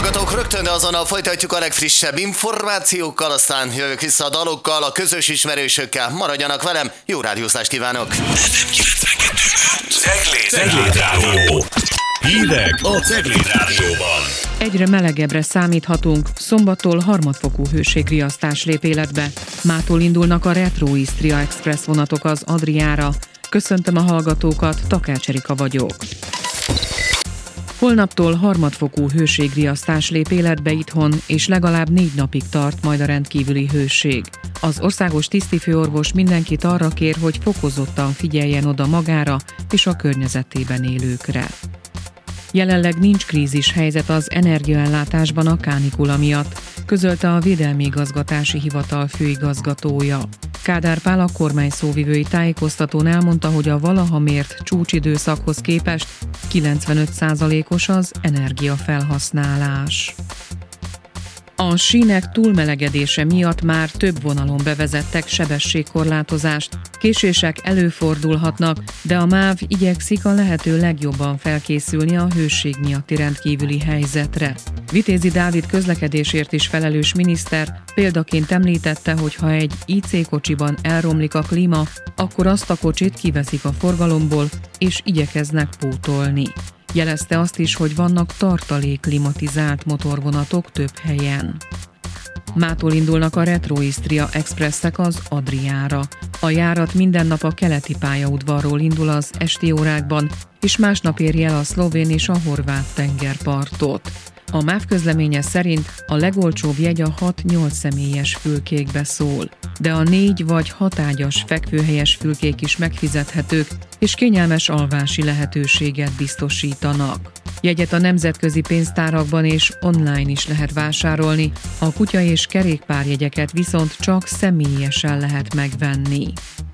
hallgatók, rögtön azonnal folytatjuk a legfrissebb információkkal, aztán jövök vissza a dalokkal, a közös ismerősökkel. Maradjanak velem, jó rádiózást kívánok! FM 92.5 Cegléd Rádió. Hírek a Cegléd Rádióban. Egyre melegebbre számíthatunk, szombattól harmadfokú hőségriasztás lép életbe. Mától indulnak a Retro Istria Express vonatok az Adriára. Köszöntöm a hallgatókat, Takács Erika vagyok. Holnaptól harmadfokú hőségriasztás lép életbe itthon, és legalább 4 napig tart majd a rendkívüli hőség. Az országos tisztifőorvos mindenkit arra kér, hogy fokozottan figyeljen oda magára és a környezetében élőkre. Jelenleg nincs krízis helyzet az energiaellátásban a kánikula miatt, közölte a Védelmi Igazgatási Hivatal főigazgatója. Kádár Pál a kormány szóvivői tájékoztatón elmondta, hogy a valaha mért csúcsidőszakhoz képest 95%-os az energiafelhasználás. A sínek túlmelegedése miatt már több vonalon bevezettek sebességkorlátozást. Késések előfordulhatnak, de a MÁV igyekszik a lehető legjobban felkészülni a hőség miatti rendkívüli helyzetre. Vitézi Dávid közlekedésért is felelős miniszter példaként említette, hogy ha egy IC kocsiban elromlik a klíma, akkor azt a kocsit kiveszik a forgalomból és igyekeznek pótolni. Jelezte azt is, hogy vannak tartalék klimatizált motorvonatok több helyen. Mától indulnak a Retro Istria Expresszek az Adriára. A járat minden nap a keleti pályaudvarról indul az esti órákban, és másnap éri el a szlovén és a horvát tengerpartot. A MÁV közleménye szerint a legolcsóbb jegy a 6-8 személyes fülkékbe szól, de a 4 vagy 6 ágyas fekvőhelyes fülkék is megfizethetők, és kényelmes alvási lehetőséget biztosítanak. Jegyet a nemzetközi pénztárakban és online is lehet vásárolni, a kutya- és kerékpárjegyeket viszont csak személyesen lehet megvenni.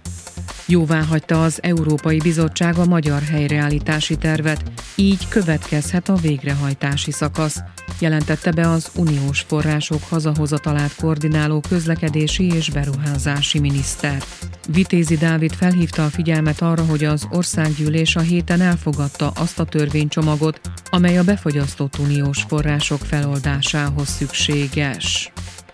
Jóváhagyta az Európai Bizottság a magyar helyreállítási tervet, így következhet a végrehajtási szakasz, jelentette be az uniós források hazahozatalát koordináló közlekedési és beruházási miniszter. Vitézi Dávid felhívta a figyelmet arra, hogy az országgyűlés a héten elfogadta azt a törvénycsomagot, amely a befagyasztott uniós források feloldásához szükséges.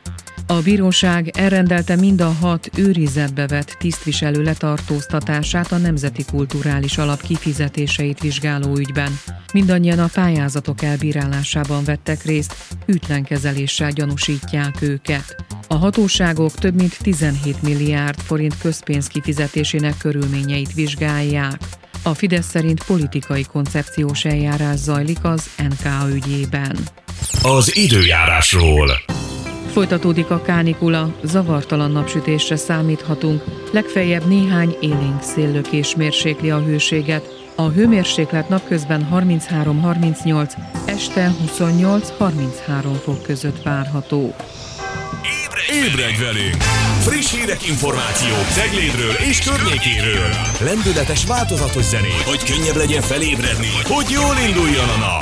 A bíróság elrendelte mind a 6 őrizetbe vett tisztviselő letartóztatását a Nemzeti Kulturális Alap kifizetéseit vizsgáló ügyben. Mindannyian a pályázatok elbírálásában vettek részt, hűtlenkezeléssel gyanúsítják őket. A hatóságok több mint 17 milliárd forint közpénz kifizetésének körülményeit vizsgálják. A Fidesz szerint politikai koncepciós eljárás zajlik az NK ügyében. Az időjárásról. Folytatódik a kánikula, zavartalan napsütésre számíthatunk, legfeljebb néhány élénk széllökés mérsékli a hőséget. A hőmérséklet napközben 33-38, este 28-33 fok között várható. Ébredj velünk! Friss hírek, információk Ceglédről és környékéről. Lendületes, változatos zenék, hogy könnyebb legyen felébredni, hogy jól induljon a nap.